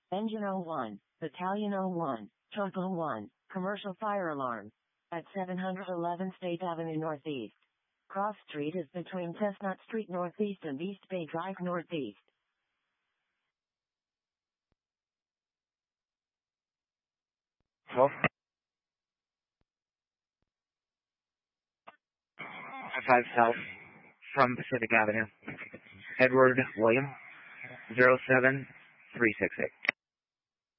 Engine 01, Battalion 01, Total 1, Commercial Fire Alarm. At 711 State Avenue Northeast. Cross Street is between Chestnut Street Northeast and East Bay Drive Northeast. Well, 5 South from Pacific Avenue. Edward William, 07368.